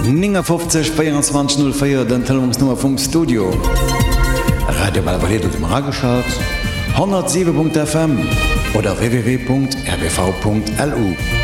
502404 den Telefonsnummer vom Studio. Radio Valladolid dem Radioschalt 107.fm oder www.rbv.lu.